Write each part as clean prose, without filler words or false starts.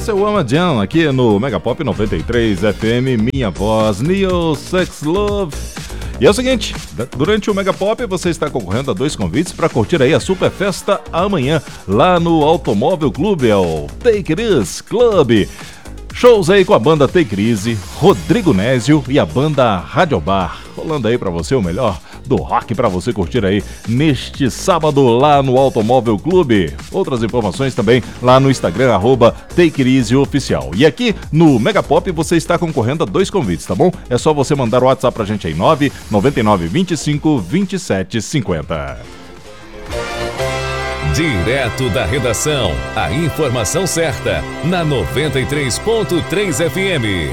Esse é o Ama Jam aqui no Mega Pop 93 FM, minha voz, Neo Sex Love. E é o seguinte, durante o Mega Pop você está concorrendo a 2 convites para curtir aí a super festa amanhã lá no Automóvel Clube, é o Take It Easy Club. Shows aí com a banda Take It Easy, Rodrigo Nésio e a banda Rádio Bar. Rolando aí pra você o melhor do rock pra você curtir aí neste sábado lá no Automóvel Clube. Outras informações também lá no Instagram, @Take It Easy Oficial. E aqui no Mega Pop você está concorrendo a 2 convites, tá bom? É só você mandar o WhatsApp pra gente aí, 999 25 27 50. Direto da redação, a informação certa, na 93.3 FM.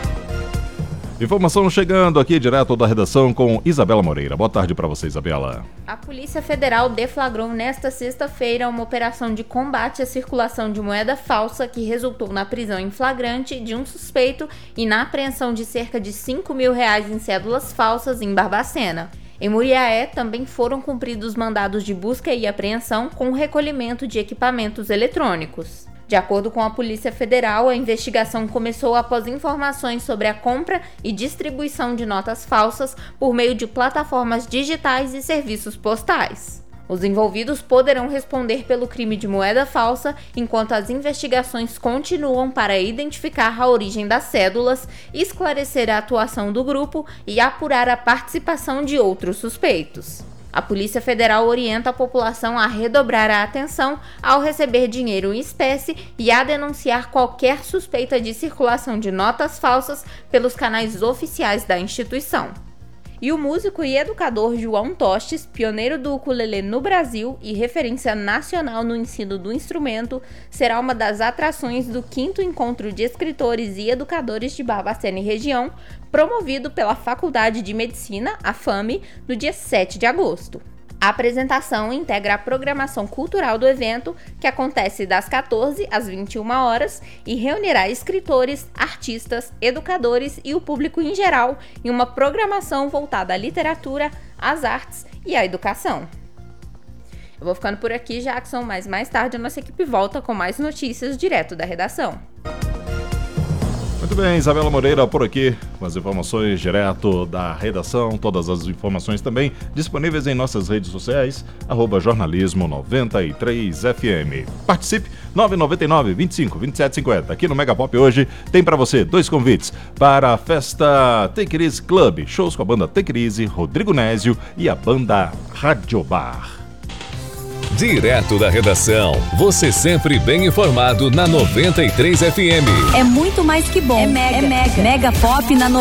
Informação chegando aqui direto da redação com Isabela Moreira. Boa tarde para você, Isabela. A Polícia Federal deflagrou nesta sexta-feira uma operação de combate à circulação de moeda falsa que resultou na prisão em flagrante de um suspeito e na apreensão de cerca de R$5.000 em cédulas falsas em Barbacena. Em Muriaé, também foram cumpridos mandados de busca e apreensão com o recolhimento de equipamentos eletrônicos. De acordo com a Polícia Federal, a investigação começou após informações sobre a compra e distribuição de notas falsas por meio de plataformas digitais e serviços postais. Os envolvidos poderão responder pelo crime de moeda falsa, enquanto as investigações continuam para identificar a origem das cédulas, esclarecer a atuação do grupo e apurar a participação de outros suspeitos. A Polícia Federal orienta a população a redobrar a atenção ao receber dinheiro em espécie e a denunciar qualquer suspeita de circulação de notas falsas pelos canais oficiais da instituição. E o músico e educador João Tostes, pioneiro do ukulele no Brasil e referência nacional no ensino do instrumento, será uma das atrações do 5º Encontro de Escritores e Educadores de Barbacena e Região, promovido pela Faculdade de Medicina, a FAME, no dia 7 de agosto. A apresentação integra a programação cultural do evento, que acontece das 14 às 21 horas e reunirá escritores, artistas, educadores e o público em geral em uma programação voltada à literatura, às artes e à educação. Eu vou ficando por aqui, Jackson, mas mais tarde a nossa equipe volta com mais notícias direto da redação. Muito bem, Isabela Moreira por aqui, com as informações direto da redação, todas as informações também disponíveis em nossas redes sociais, @jornalismo93fm. Participe, 999 25 27 50. Aqui no Mega Pop hoje tem para você 2 convites para a festa Take It Easy Club, shows com a banda Take It Easy, Rodrigo Nésio e a banda Rádio Bar. Direto da redação, você sempre bem informado na 93 FM. É muito mais que bom. É Mega Pop na